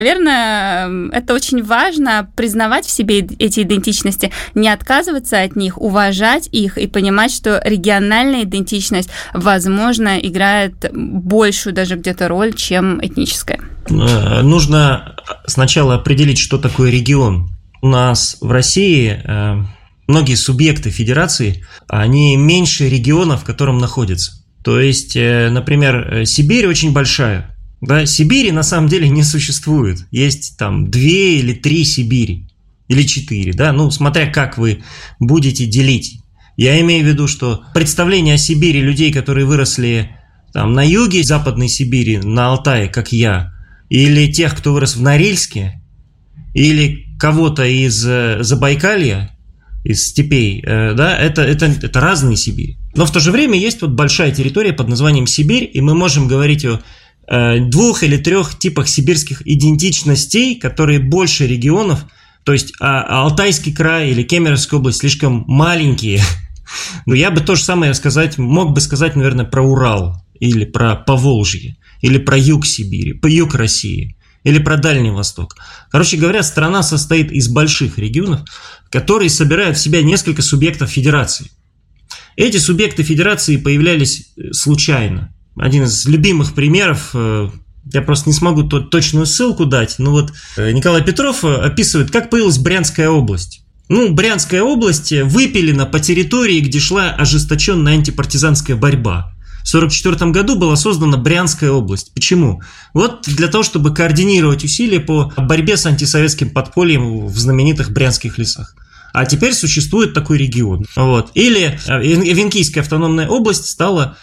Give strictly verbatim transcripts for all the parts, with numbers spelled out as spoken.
Наверное, это очень важно признавать в себе эти идентичности, не отказываться от них, уважать их и понимать, что региональная идентичность, возможно, играет большую даже где-то роль, чем этническая. Нужно сначала определить, что такое регион. У нас в России многие субъекты федерации, они меньше регионов, в котором находятся. То есть, например, Сибирь очень большая. Да, Сибири на самом деле не существует. Есть там две или три Сибири, или четыре, да, ну, смотря как вы будете делить. Я имею в виду, что представление о Сибири людей, которые выросли там на юге Западной Сибири, на Алтае, как я, или тех, кто вырос в Норильске, или кого-то из Забайкалья, из степей, да, это, это, это разные Сибири. Но в то же время есть вот большая территория под названием Сибирь, и мы можем говорить о двух или трех типах сибирских идентичностей, которые больше регионов, то есть а, Алтайский край или Кемеровская область слишком маленькие. Но я бы то же самое сказать, мог бы сказать, наверное, про Урал, или про Поволжье, или про юг Сибири, по юг России, или про Дальний Восток. Короче говоря, страна состоит из больших регионов, которые собирают в себя несколько субъектов федерации. Эти субъекты федерации появлялись случайно. Один из любимых примеров, я просто не смогу точную ссылку дать, но вот Николай Петров описывает, как появилась Брянская область. Ну, Брянская область выпилена по территории, где шла ожесточенная антипартизанская борьба. В сорок четвёртом году была создана Брянская область. Почему? Вот для того, чтобы координировать усилия по борьбе с антисоветским подпольем в знаменитых Брянских лесах. А теперь существует такой регион. Вот. Или Эвенкийская автономная область стала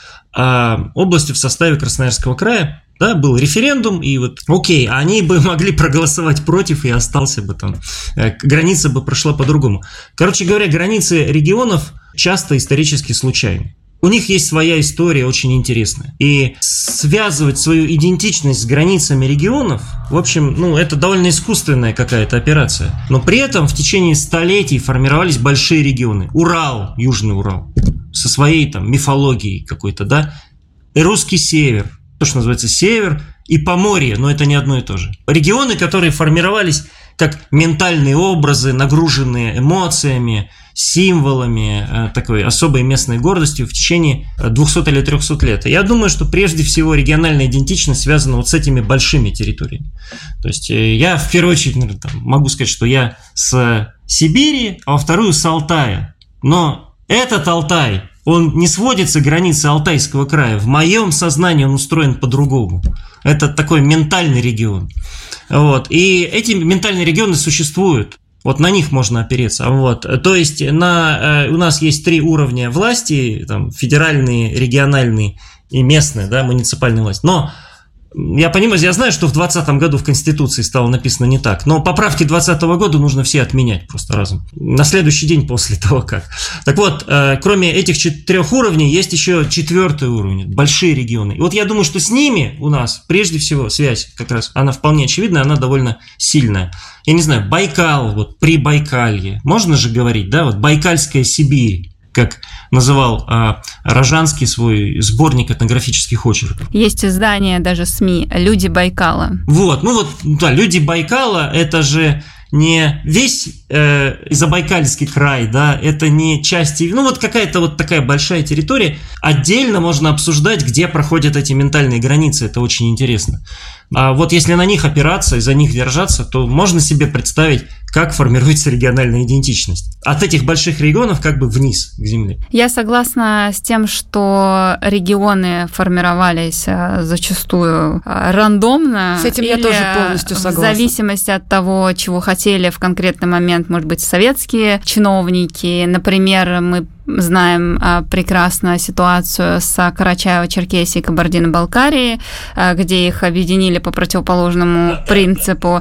а, областью в составе Красноярского края. Да, был референдум, и вот, окей, они бы могли проголосовать против, и остался бы там, граница бы прошла по-другому. Короче говоря, границы регионов часто исторически случайны. У них есть своя история очень интересная. И связывать свою идентичность с границами регионов, в общем, ну, это довольно искусственная какая-то операция. Но при этом в течение столетий формировались большие регионы. Урал, Южный Урал, со своей там мифологией какой-то, да, и русский север, то, что называется север, и Поморье, но это не одно и то же. Регионы, которые формировались как ментальные образы, нагруженные эмоциями, символами, такой особой местной гордостью в течение двухсот или трехсот лет. И я думаю, что прежде всего региональная идентичность связана вот с этими большими территориями. То есть я в первую очередь, наверное, там, могу сказать, что я с Сибири, а во вторую с Алтая. Но этот Алтай, он не сводится к границе Алтайского края. В моем сознании он устроен по-другому. Это такой ментальный регион. Вот. И эти ментальные регионы существуют. Вот на них можно опереться. Вот. То есть на, у нас есть три уровня власти, там, федеральные, региональные и местные, да, муниципальные власти. Но я понимаю, я знаю, что в двадцатом году в Конституции стало написано не так, но поправки двадцатого года нужно все отменять просто разом. На следующий день после того, как. Так вот, кроме этих четырех уровней, есть еще четвертый уровень, большие регионы. И вот я думаю, что с ними у нас прежде всего связь как раз, она вполне очевидна, она довольно сильная. Я не знаю, Байкал, вот Прибайкалье, можно же говорить, да, вот Байкальская Сибирь, как называл а, Рожанский свой сборник этнографических очерков. Есть издание даже СМИ «Люди Байкала». Вот, ну вот, да, «Люди Байкала» – это же не весь э, Забайкальский край, да, это не части, ну вот какая-то вот такая большая территория. Отдельно можно обсуждать, где проходят эти ментальные границы, это очень интересно. А вот если на них опираться и за них держаться, то можно себе представить, как формируется региональная идентичность. От этих больших регионов как бы вниз, к земле. Я согласна с тем, что регионы формировались зачастую рандомно. С этим я тоже полностью согласна. В зависимости от того, чего хотели в конкретный момент, может быть, советские чиновники. Например, мы знаем а, прекрасно ситуацию с Карачаево-Черкесией и Кабардино-Балкарией, а, где их объединили по противоположному принципу,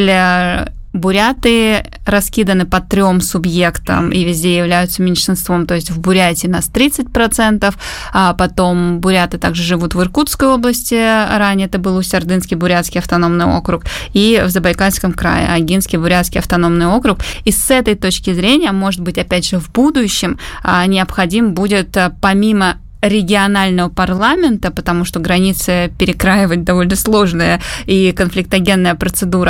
или буряты раскиданы по трем субъектам и везде являются меньшинством, то есть в Бурятии нас тридцать процентов, а потом буряты также живут в Иркутской области, ранее это был Усть-Ордынский бурятский автономный округ, и в Забайкальском крае Агинский бурятский автономный округ. И с этой точки зрения, может быть, опять же, в будущем необходим будет помимо регионального парламента, потому что границы перекраивать довольно сложная и конфликтогенная процедура,